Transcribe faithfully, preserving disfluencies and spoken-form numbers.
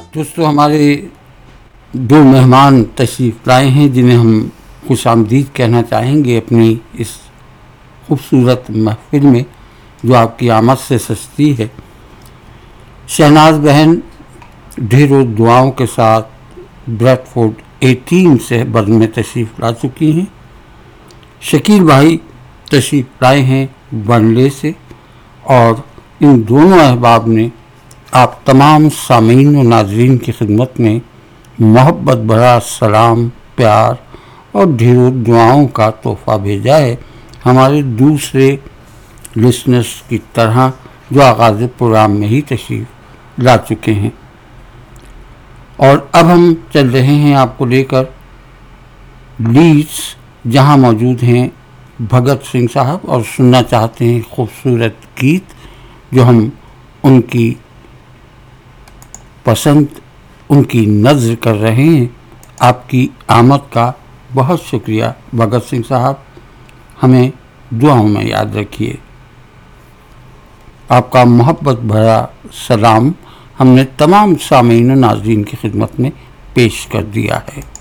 دوستو، ہمارے دو مہمان تشریف لائے ہیں جنہیں ہم خوش آمدید کہنا چاہیں گے اپنی اس خوبصورت محفل میں جو آپ کی آمد سے سجتی ہے۔ شہناز بہن ڈھیروں دعاؤں کے ساتھ بریڈ فورڈ ایٹین سے برن میں تشریف لا چکی ہیں۔ شکیل بھائی تشریف لائے ہیں برنلے سے، اور ان دونوں احباب نے آپ تمام سامعین و ناظرین کی خدمت میں محبت بھرا سلام، پیار اور ڈھیروں دعاؤں کا تحفہ بھیجا ہے، ہمارے دوسرے لسنرز کی طرح جو آغاز پروگرام میں ہی تشریف لا چکے ہیں۔ اور اب ہم چل رہے ہیں آپ کو لے کر لیڈس، جہاں موجود ہیں بھگت سنگھ صاحب، اور سننا چاہتے ہیں خوبصورت گیت جو ہم ان کی پسند، ان کی نظر کر رہے ہیں۔ آپ کی آمد کا بہت شکریہ بھگت سنگھ صاحب، ہمیں دعاؤں میں یاد رکھیے۔ آپ کا محبت بھرا سلام ہم نے تمام سامعین و ناظرین کی خدمت میں پیش کر دیا ہے۔